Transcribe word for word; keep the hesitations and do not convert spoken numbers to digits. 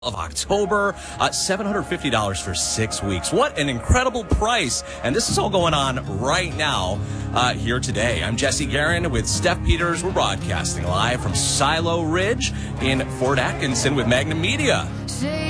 of October, uh, seven hundred fifty dollars for six weeks. What an incredible price. And this is all going on right now uh, here today. I'm Jesse Guerin with Steph Peters. We're broadcasting live from Silo Ridge in Fort Atkinson with Magnum Media.